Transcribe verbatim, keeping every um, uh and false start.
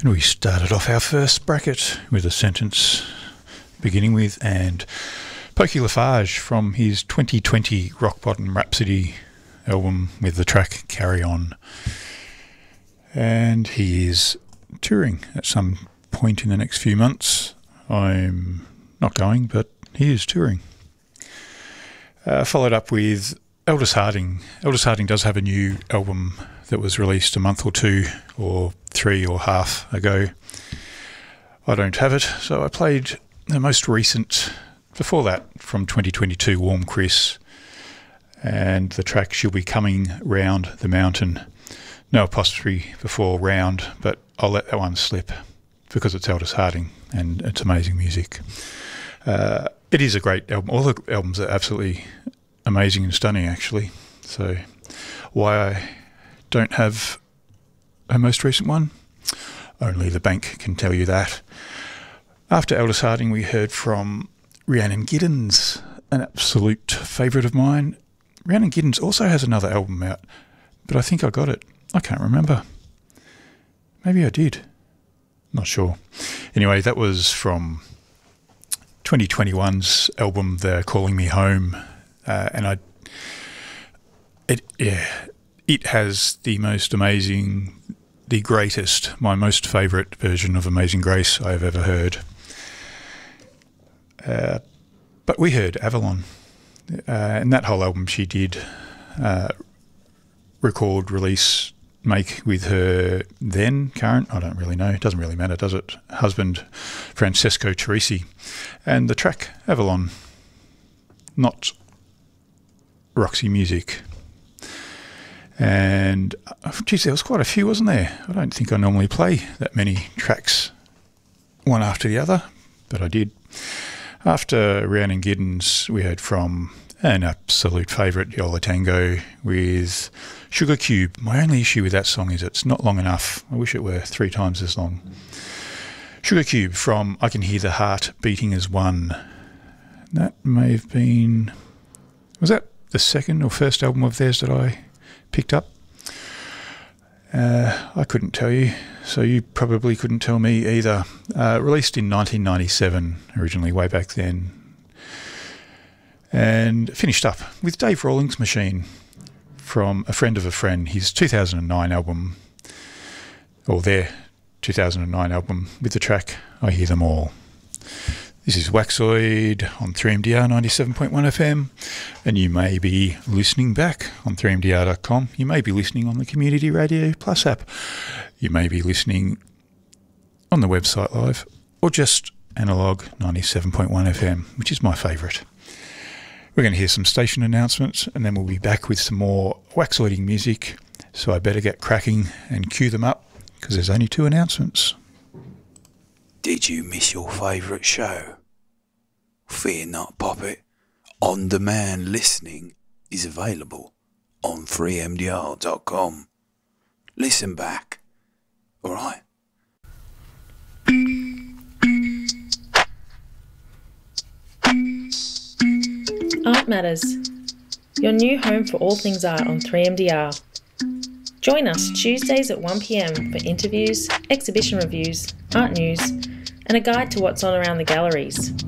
And we started off our first bracket with a sentence beginning with and Pokey Lafarge from his twenty twenty Rock Bottom Rhapsody album with the track Carry On. And he is touring at some point in the next few months. I'm not going, but he is touring. Uh, followed up with Aldous Harding. Aldous Harding does have a new album that was released a month or two or three or half ago. I don't have it, so I played the most recent, before that, from twenty twenty-two, Warm Chris, and the track She'll Be Coming Round the Mountain. No apostrophe before round, but I'll let that one slip because it's Aldous Harding and it's amazing music. Uh, it is a great album. All the albums are absolutely amazing and stunning, actually. So why I don't have her most recent one, only the bank can tell you that. After Aldous Harding, we heard from Rhiannon Giddens, an absolute favourite of mine. Rhiannon Giddens also has another album out, but I think I got it. I can't remember. Maybe I did. Not sure. Anyway, that was from twenty twenty-one's album, They're Calling Me Home, uh, and I, it yeah, it has the most amazing, the greatest, my most favourite version of Amazing Grace I have ever heard. Uh, but we heard Avalon, uh, and that whole album she did uh, record, release, make with her then current, I don't really know, it doesn't really matter, does it, husband Francesco Teresi. And the track Avalon, not Roxy Music. And oh, geez, there was quite a few, wasn't there? I don't think I normally play that many tracks one after the other, but I did. After Rhiannon Giddens, we heard from an absolute favourite, Yola Tango, with Sugar Cube. My only issue with that song is it's not long enough. I wish it were three times as long. Sugar Cube from I Can Hear the Heart Beating as One. That may have been... Was that the second or first album of theirs that I picked up? Uh, I couldn't tell you, so you probably couldn't tell me either. Uh, released in nineteen ninety-seven, originally, way back then. And finished up with Dave Rawlings' Machine from A Friend of a Friend, his two thousand nine album, or their two thousand nine album, with the track I Hear Them All. This is Waxoid on three M D R ninety-seven point one F M, and you may be listening back on three M D R dot com. You may be listening on the Community Radio Plus app. You may be listening on the website live, or just analog ninety-seven point one F M, which is my favourite. We're going to hear some station announcements, and then we'll be back with some more Waxoiding music, so I better get cracking and cue them up, because there's only two announcements. Did you miss your favourite show? Fear not, Poppet. On-demand listening is available on three M D R dot com. Listen back, alright? Art Matters, your new home for all things art on three M D R. Join us Tuesdays at one p m for interviews, exhibition reviews, art news, and a guide to what's on around the galleries.